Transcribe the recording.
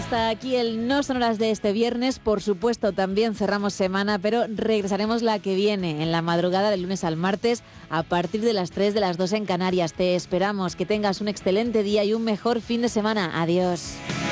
Hasta aquí el No Sonoras de este viernes. Por supuesto, también cerramos semana, pero regresaremos la que viene, en la madrugada del lunes al martes, a partir de las 3, de las 2 en Canarias. Te esperamos. Que tengas un excelente día y un mejor fin de semana. Adiós.